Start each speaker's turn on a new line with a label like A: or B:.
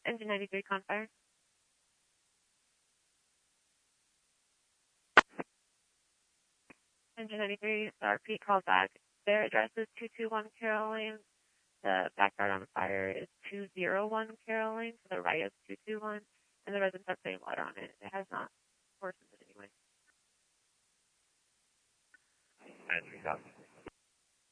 A: Engine 93 Confire. Engine 93, repeat, call back. Their address is 221 Carroll Lane. The backyard on fire is 201 Carroll Lane. To the right is 221, and the residents are putting water on it. It has not worsened.